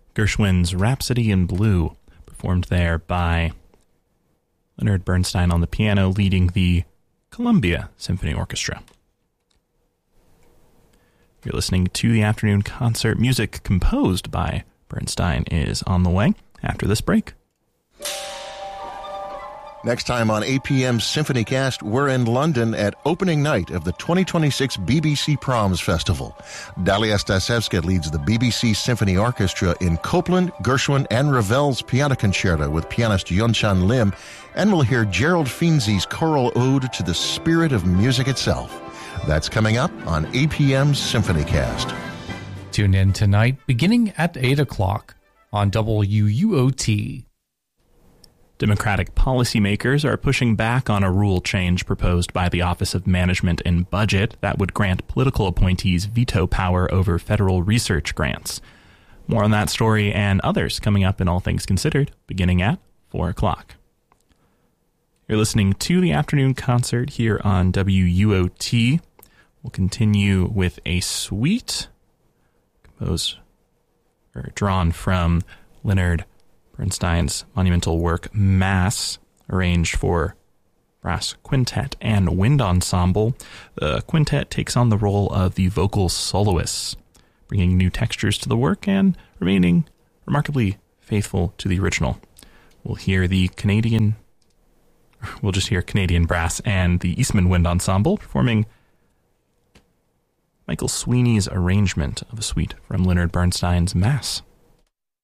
Gershwin's Rhapsody in Blue, performed there by Leonard Bernstein on the piano, leading the Columbia Symphony Orchestra. You're listening to the afternoon concert. Music composed by Bernstein is on the way after this break. Next time on APM's SymphonyCast, we're in London at opening night of the 2026 BBC Proms Festival. Dalia Stasevska leads the BBC Symphony Orchestra in Copland, Gershwin, and Ravel's Piano Concerto with pianist Yunchan Lim, and we'll hear Gerald Finzi's choral ode to the spirit of music itself. That's coming up on APM's SymphonyCast. Tune in tonight beginning at 8 o'clock on WUOT. Democratic policymakers are pushing back on a rule change proposed by the Office of Management and Budget that would grant political appointees veto power over federal research grants. More on that story and others coming up in All Things Considered, beginning at 4 o'clock. You're listening to the afternoon concert here on WUOT. We'll continue with a suite drawn from Leonard Bernstein's monumental work Mass, arranged for brass quintet and wind ensemble. The quintet takes on the role of the vocal soloists, bringing new textures to the work and remaining remarkably faithful to the original. We'll just hear Canadian brass and the Eastman Wind Ensemble performing Michael Sweeney's arrangement of a suite from Leonard Bernstein's Mass.